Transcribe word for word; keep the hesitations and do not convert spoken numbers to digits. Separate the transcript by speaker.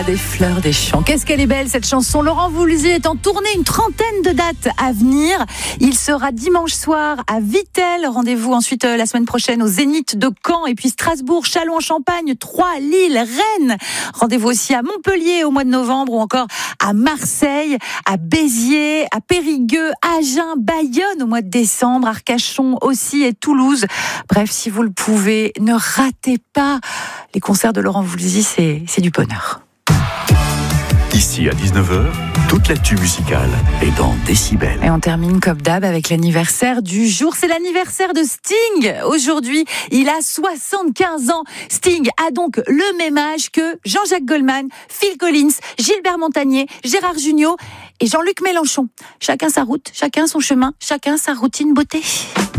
Speaker 1: Des fleurs des champs. Qu'est-ce qu'elle est belle cette chanson. Laurent Voulzy est en tournée, une trentaine de dates à venir. Il sera dimanche soir à Vittel. Rendez-vous ensuite euh, la semaine prochaine au Zénith de Caen et puis Strasbourg, Châlons-en-Champagne, Troyes, Lille, Rennes. Rendez-vous aussi à Montpellier au mois de novembre ou encore à Marseille, à Béziers, à Périgueux, Agen, Bayonne au mois de décembre, Arcachon aussi et Toulouse. Bref, si vous le pouvez, ne ratez pas les concerts de Laurent Voulzy, c'est, c'est du bonheur.
Speaker 2: Ici à dix-neuf heures, toute l'actu musicale est dans Décibel.
Speaker 1: Et on termine comme d'hab avec l'anniversaire du jour. C'est l'anniversaire de Sting. Aujourd'hui, il a soixante-quinze ans. Sting a donc le même âge que Jean-Jacques Goldman, Phil Collins, Gilbert Montagnier, Gérard Jugnot et Jean-Luc Mélenchon. Chacun sa route, chacun son chemin, chacun sa routine beauté.